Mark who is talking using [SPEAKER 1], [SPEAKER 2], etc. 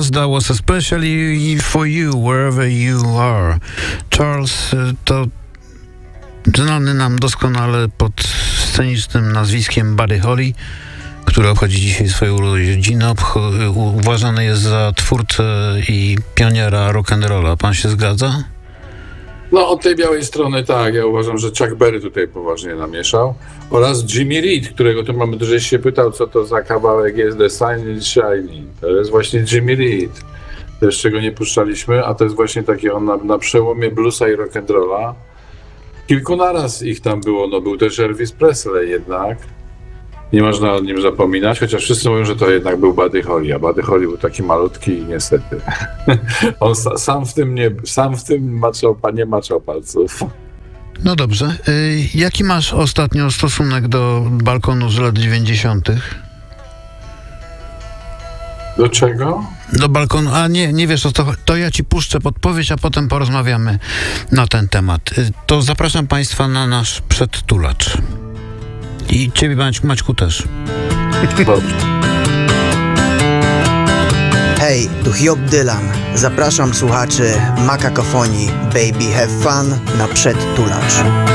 [SPEAKER 1] Charles, that was especially for you, wherever you are. Charles to znany nam doskonale pod scenicznym nazwiskiem Buddy Holly, który obchodzi dzisiaj swoją urodzinę. Uważany jest za twórcę i pioniera rock'n'rolla. Pan się zgadza?
[SPEAKER 2] No, od tej białej strony tak. Ja uważam, że Chuck Berry tutaj poważnie namieszał. Oraz Jimmy Reed, którego tu mamy, żeś się pytał, co to za kawałek jest The Sun is Shining. To jest właśnie Jimmy Reed. Też czego nie puszczaliśmy, a to jest właśnie taki on na przełomie bluesa i rock'n'rolla. Kilku naraz ich tam było. No, był też Elvis Presley jednak. Nie można o nim zapominać, chociaż wszyscy mówią, że to jednak był Buddy Holly, a Buddy Holly był taki malutki i niestety on sam w tym nie maczał palców.
[SPEAKER 1] No dobrze. Jaki masz ostatnio stosunek do balkonu z lat 90.?
[SPEAKER 2] Do czego?
[SPEAKER 1] Do balkonu. A nie wiesz o co. To ja ci puszczę podpowiedź, a potem porozmawiamy na ten temat. To zapraszam Państwa na nasz przedtulacz. I ciebie, Maćku, też.
[SPEAKER 2] Dobrze.
[SPEAKER 3] Hej, tu Hiob Dylan. Zapraszam słuchaczy Makakofonii Baby Have Fun na przedtulacz.